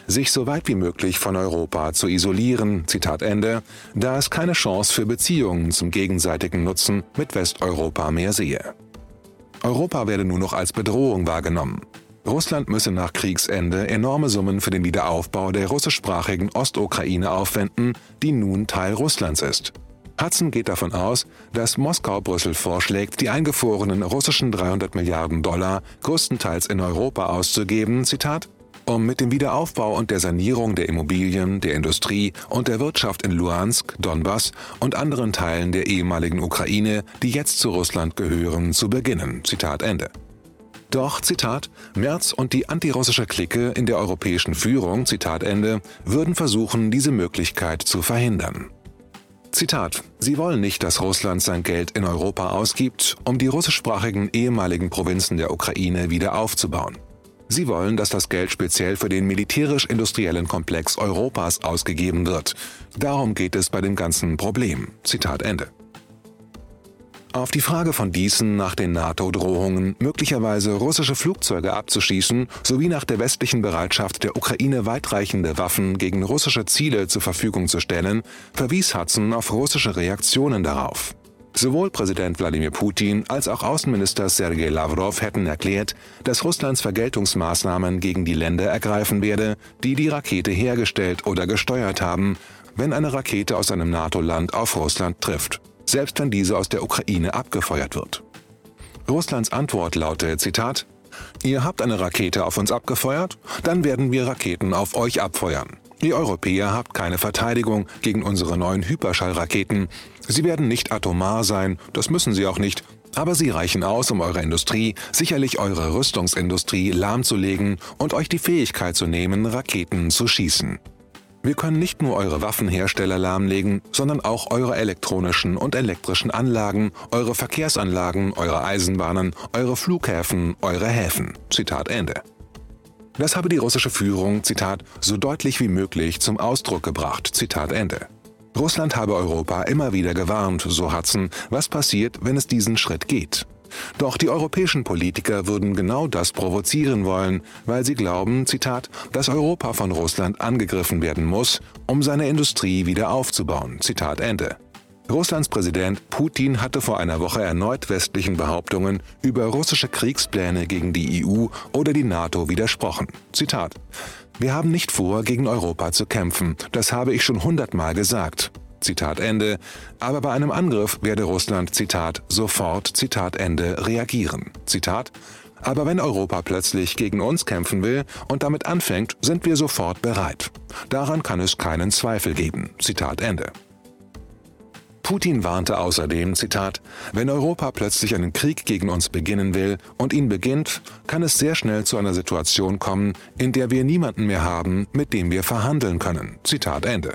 sich so weit wie möglich von Europa zu isolieren, Zitat Ende, da es keine Chance für Beziehungen zum gegenseitigen Nutzen mit Westeuropa mehr sehe. Europa werde nur noch als Bedrohung wahrgenommen. Russland müsse nach Kriegsende enorme Summen für den Wiederaufbau der russischsprachigen Ostukraine aufwenden, die nun Teil Russlands ist. Hudson geht davon aus, dass Moskau Brüssel vorschlägt, die eingefrorenen russischen 300 Milliarden Dollar größtenteils in Europa auszugeben, Zitat, um mit dem Wiederaufbau und der Sanierung der Immobilien, der Industrie und der Wirtschaft in Luhansk, Donbass und anderen Teilen der ehemaligen Ukraine, die jetzt zu Russland gehören, zu beginnen, Zitat Ende. Doch, Zitat, Merz und die antirussische Clique in der europäischen Führung, Zitat Ende, würden versuchen, diese Möglichkeit zu verhindern. Zitat, sie wollen nicht, dass Russland sein Geld in Europa ausgibt, um die russischsprachigen ehemaligen Provinzen der Ukraine wieder aufzubauen. Sie wollen, dass das Geld speziell für den militärisch-industriellen Komplex Europas ausgegeben wird. Darum geht es bei dem ganzen Problem. Zitat Ende. Auf die Frage von Deason nach den NATO-Drohungen, möglicherweise russische Flugzeuge abzuschießen, sowie nach der westlichen Bereitschaft der Ukraine weitreichende Waffen gegen russische Ziele zur Verfügung zu stellen, verwies Hudson auf russische Reaktionen darauf. Sowohl Präsident Wladimir Putin als auch Außenminister Sergei Lavrov hätten erklärt, dass Russlands Vergeltungsmaßnahmen gegen die Länder ergreifen werde, die die Rakete hergestellt oder gesteuert haben, wenn eine Rakete aus einem NATO-Land auf Russland trifft, selbst wenn diese aus der Ukraine abgefeuert wird. Russlands Antwort laute, Zitat, ihr habt eine Rakete auf uns abgefeuert, dann werden wir Raketen auf euch abfeuern. Ihr Europäer habt keine Verteidigung gegen unsere neuen Hyperschallraketen. Sie werden nicht atomar sein, das müssen sie auch nicht, aber sie reichen aus, um eure Industrie, sicherlich eure Rüstungsindustrie, lahmzulegen und euch die Fähigkeit zu nehmen, Raketen zu schießen. Wir können nicht nur eure Waffenhersteller lahmlegen, sondern auch eure elektronischen und elektrischen Anlagen, eure Verkehrsanlagen, eure Eisenbahnen, eure Flughäfen, eure Häfen. Zitat Ende. Das habe die russische Führung, Zitat, so deutlich wie möglich zum Ausdruck gebracht. Zitat Ende. Russland habe Europa immer wieder gewarnt, so Hudson, was passiert, wenn es diesen Schritt geht. Doch die europäischen Politiker würden genau das provozieren wollen, weil sie glauben, Zitat, dass Europa von Russland angegriffen werden muss, um seine Industrie wieder aufzubauen. Zitat Ende. Russlands Präsident Putin hatte vor einer Woche erneut westlichen Behauptungen über russische Kriegspläne gegen die EU oder die NATO widersprochen. Zitat: Wir haben nicht vor, gegen Europa zu kämpfen, das habe ich schon 100-mal gesagt. Zitat Ende. Aber bei einem Angriff werde Russland, Zitat, sofort, Zitat Ende, reagieren. Zitat: Aber wenn Europa plötzlich gegen uns kämpfen will und damit anfängt, sind wir sofort bereit. Daran kann es keinen Zweifel geben. Zitat Ende. Putin warnte außerdem, Zitat, wenn Europa plötzlich einen Krieg gegen uns beginnen will und ihn beginnt, kann es sehr schnell zu einer Situation kommen, in der wir niemanden mehr haben, mit dem wir verhandeln können. Zitat Ende.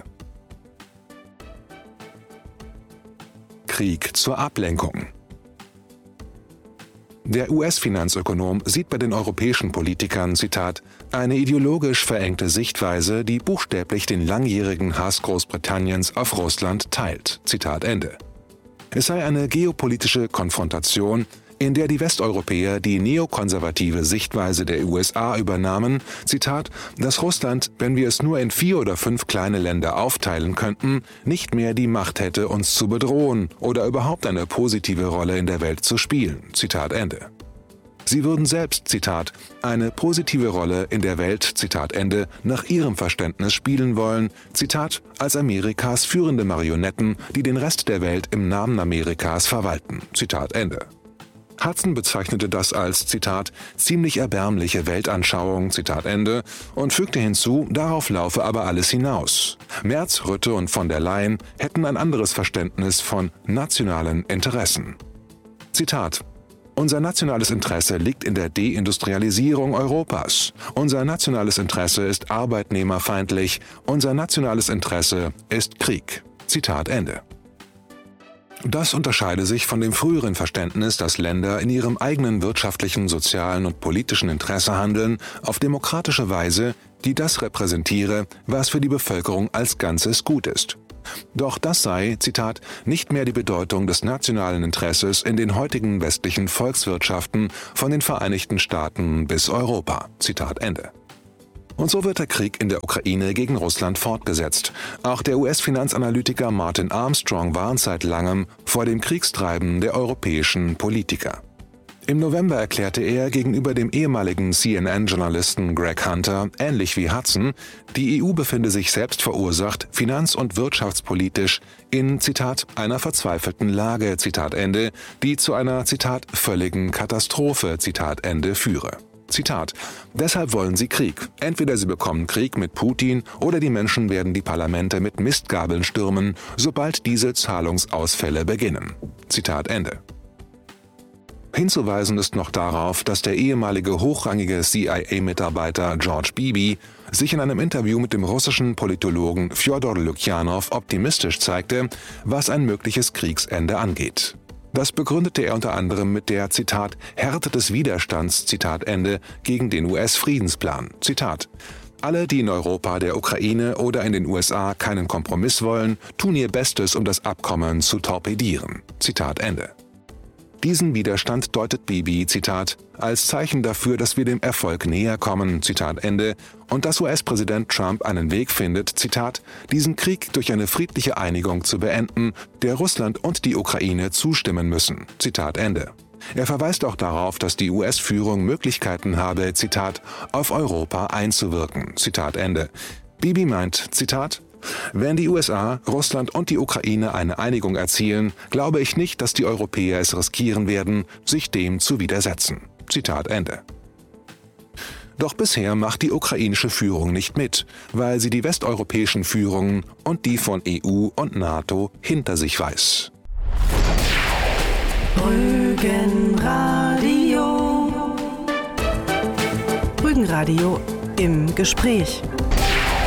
Krieg zur Ablenkung. Der US-Finanzökonom sieht bei den europäischen Politikern, Zitat, eine ideologisch verengte Sichtweise, die buchstäblich den langjährigen Hass Großbritanniens auf Russland teilt. Zitat Ende. Es sei eine geopolitische Konfrontation, in der die Westeuropäer die neokonservative Sichtweise der USA übernahmen, Zitat, dass Russland, wenn wir es nur in 4 oder 5 kleine Länder aufteilen könnten, nicht mehr die Macht hätte, uns zu bedrohen oder überhaupt eine positive Rolle in der Welt zu spielen. Zitat Ende. Sie würden selbst, Zitat, eine positive Rolle in der Welt, Zitat Ende, nach ihrem Verständnis spielen wollen, Zitat, als Amerikas führende Marionetten, die den Rest der Welt im Namen Amerikas verwalten. Zitat Ende. Hudson bezeichnete das als, Zitat, ziemlich erbärmliche Weltanschauung, Zitat Ende, und fügte hinzu, darauf laufe aber alles hinaus. Merz, Rutte und von der Leyen hätten ein anderes Verständnis von nationalen Interessen. Zitat: Unser nationales Interesse liegt in der Deindustrialisierung Europas. Unser nationales Interesse ist arbeitnehmerfeindlich. Unser nationales Interesse ist Krieg. Zitat Ende. Das unterscheide sich von dem früheren Verständnis, dass Länder in ihrem eigenen wirtschaftlichen, sozialen und politischen Interesse handeln, auf demokratische Weise, die das repräsentiere, was für die Bevölkerung als Ganzes gut ist. Doch das sei, Zitat, nicht mehr die Bedeutung des nationalen Interesses in den heutigen westlichen Volkswirtschaften von den Vereinigten Staaten bis Europa. Zitat Ende. Und so wird der Krieg in der Ukraine gegen Russland fortgesetzt. Auch der US-Finanzanalytiker Martin Armstrong warnt seit langem vor dem Kriegstreiben der europäischen Politiker. Im November erklärte er gegenüber dem ehemaligen CNN-Journalisten Greg Hunter, ähnlich wie Hudson, die EU befinde sich selbst verursacht, finanz- und wirtschaftspolitisch in, Zitat, einer verzweifelten Lage, Zitat Ende, die zu einer, Zitat, völligen Katastrophe, Zitat Ende, führe. Zitat: Deshalb wollen sie Krieg. Entweder sie bekommen Krieg mit Putin oder die Menschen werden die Parlamente mit Mistgabeln stürmen, sobald diese Zahlungsausfälle beginnen. Zitat Ende. Hinzuweisen ist noch darauf, dass der ehemalige hochrangige CIA-Mitarbeiter George Bibi sich in einem Interview mit dem russischen Politologen Fjodor Lukjanow optimistisch zeigte, was ein mögliches Kriegsende angeht. Das begründete er unter anderem mit der, Zitat, Härte des Widerstands, Zitat Ende, gegen den US-Friedensplan. Zitat: Alle, die in Europa, der Ukraine oder in den USA keinen Kompromiss wollen, tun ihr Bestes, um das Abkommen zu torpedieren. Zitat Ende. Diesen Widerstand deutet Bibi, Zitat, als Zeichen dafür, dass wir dem Erfolg näher kommen, Zitat Ende, und dass US-Präsident Trump einen Weg findet, Zitat, diesen Krieg durch eine friedliche Einigung zu beenden, der Russland und die Ukraine zustimmen müssen, Zitat Ende. Er verweist auch darauf, dass die US-Führung Möglichkeiten habe, Zitat, auf Europa einzuwirken, Zitat Ende. Bibi meint, Zitat, wenn die USA, Russland und die Ukraine eine Einigung erzielen, glaube ich nicht, dass die Europäer es riskieren werden, sich dem zu widersetzen. Zitat Ende. Doch bisher macht die ukrainische Führung nicht mit, weil sie die westeuropäischen Führungen und die von EU und NATO hinter sich weiß. Rügenradio. Rügenradio im Gespräch.